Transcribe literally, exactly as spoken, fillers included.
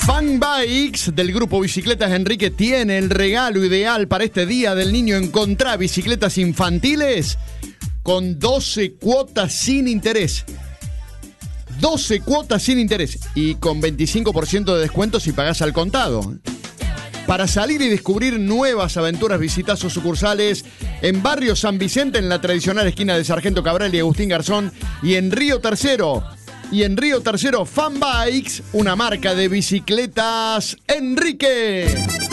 Fan Bikes del grupo Bicicletas Enrique tiene el regalo ideal para este Día del Niño. Encontrá bicicletas infantiles con doce cuotas sin interés. doce cuotas sin interés y con veinticinco por ciento de descuento si pagás al contado. Para salir y descubrir nuevas aventuras, visitá sus sucursales en Barrio San Vicente, en la tradicional esquina de Sargento Cabral y Agustín Garzón, y en Río Tercero. Y en Río Tercero, Fan Bikes, una marca de bicicletas Enrique.